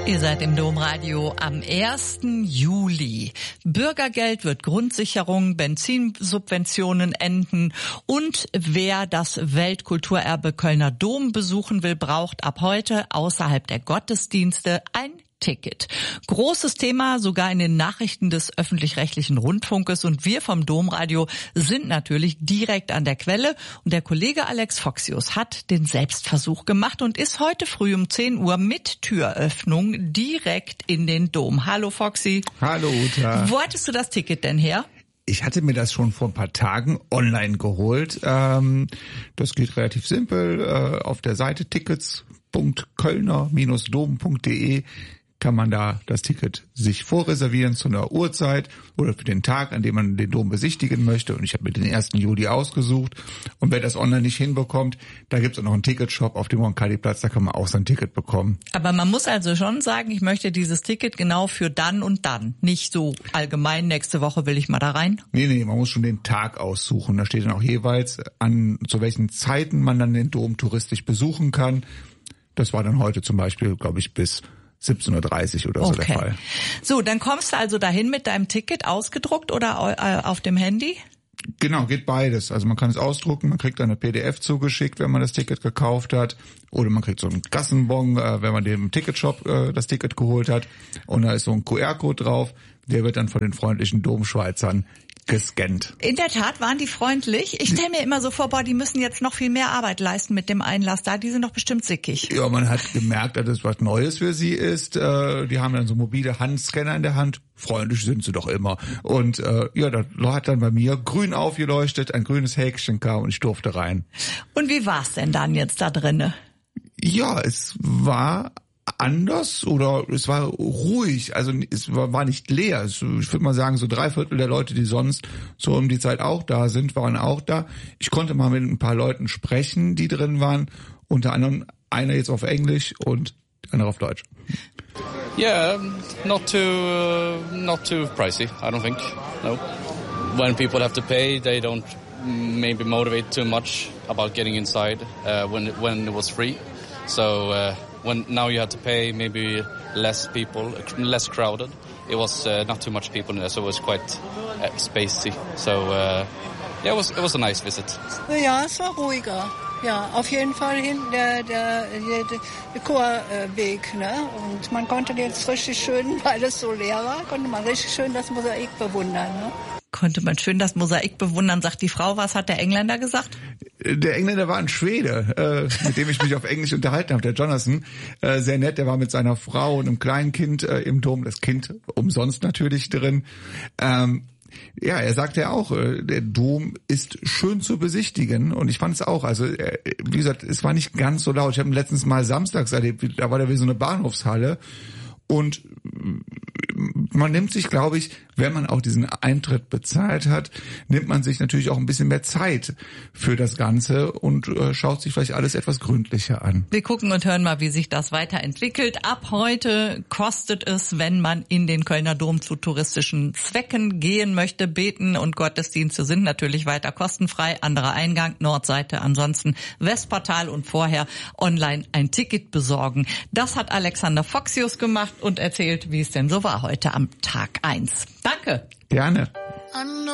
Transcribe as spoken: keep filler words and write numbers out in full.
Ihr seid im Domradio am ersten Juli. Bürgergeld wird Grundsicherung, Benzinsubventionen enden und wer das Weltkulturerbe Kölner Dom besuchen will, braucht ab heute außerhalb der Gottesdienste ein Ticket. Großes Thema, sogar in den Nachrichten des öffentlich-rechtlichen Rundfunkes, und wir vom Domradio sind natürlich direkt an der Quelle, und der Kollege Alex Foxius hat den Selbstversuch gemacht und ist heute früh um zehn Uhr mit Türöffnung direkt in den Dom. Hallo Foxy. Hallo Uta. Wo hattest du das Ticket denn her? Ich hatte mir das schon vor ein paar Tagen online geholt. Ähm, das geht relativ simpel. Äh, auf der Seite tickets punkt kölner Bindestrich dom punkt de kann man da das Ticket sich vorreservieren zu einer Uhrzeit oder für den Tag, an dem man den Dom besichtigen möchte. Und ich habe mir den ersten Juli ausgesucht. Und wer das online nicht hinbekommt, da gibt es auch noch einen Ticketshop auf dem Roncalli-Platz, da kann man auch sein Ticket bekommen. Aber man muss also schon sagen, ich möchte dieses Ticket genau für dann und dann. Nicht so allgemein, nächste Woche will ich mal da rein. Nee, nee, man muss schon den Tag aussuchen. Da steht dann auch jeweils an, zu welchen Zeiten man dann den Dom touristisch besuchen kann. Das war dann heute zum Beispiel, glaube ich, bis siebzehn Uhr dreißig oder so okay. der Fall. So, dann kommst du also dahin mit deinem Ticket ausgedruckt oder äh, auf dem Handy? Genau, geht beides. Also man kann es ausdrucken, man kriegt eine P D F zugeschickt, wenn man das Ticket gekauft hat. Oder man kriegt so einen Kassenbon, äh, wenn man dem im Ticketshop äh, das Ticket geholt hat. Und da ist so ein Q R-Code drauf. Der wird dann von den freundlichen Domschweizern gescannt. In der Tat waren die freundlich. Ich stelle mir immer so vor, boah, die müssen jetzt noch viel mehr Arbeit leisten mit dem Einlass da. Die sind doch bestimmt sickig. Ja, man hat gemerkt, dass es was Neues für sie ist. Äh, die haben dann so mobile Handscanner in der Hand. Freundlich sind sie doch immer. Und äh, ja, da hat dann bei mir grün aufgeleuchtet, ein grünes Häkchen kam und ich durfte rein. Und wie war's denn dann jetzt da drinne? Ja, es war anders oder es war ruhig, also es war, war nicht leer. Es, ich würde mal sagen, so drei Viertel der Leute, die sonst so um die Zeit auch da sind, waren auch da. Ich konnte mal mit ein paar Leuten sprechen, die drin waren, unter anderem einer jetzt auf Englisch und der andere auf Deutsch. Yeah, not too, uh, not too pricey, I don't think, no. When people have to pay, they don't maybe motivate too much about getting inside uh, when, when it was free. So, uh, when now you have to pay, maybe less people, less crowded. It was uh, not too much people in there, so it was quite uh, spacey. So uh, yeah, it was it was a nice visit. Ja, es war ruhiger. Ja, auf jeden Fall hinten der der der, der Chorweg, ne? Und man konnte jetzt richtig schön, weil es so leer war, konnte man richtig schön das Mosaik bewundern, ne? Konnte man schön das Mosaik bewundern, sagt die Frau. Was hat der Engländer gesagt? Der Engländer war ein Schwede, äh, mit dem ich mich auf Englisch unterhalten habe, der Jonathan. Äh, sehr nett, der war mit seiner Frau und einem kleinen Kind äh, im Dom, das Kind umsonst natürlich drin. Ähm, ja, er sagte ja auch, äh, der Dom ist schön zu besichtigen und ich fand es auch, also äh, wie gesagt, es war nicht ganz so laut. Ich habe ihn letztens mal samstags erlebt, da war da wie so eine Bahnhofshalle. Und man nimmt sich, glaube ich, wenn man auch diesen Eintritt bezahlt hat, nimmt man sich natürlich auch ein bisschen mehr Zeit für das Ganze und äh, schaut sich vielleicht alles etwas gründlicher an. Wir gucken und hören mal, wie sich das weiterentwickelt. Ab heute kostet es, wenn man in den Kölner Dom zu touristischen Zwecken gehen möchte. Beten und Gottesdienste sind natürlich weiter kostenfrei. Anderer Eingang, Nordseite, ansonsten Westportal und vorher online ein Ticket besorgen. Das hat Alexander Foxius gemacht und erzählt, wie es denn so war heute am Tag eins. Danke. Gerne.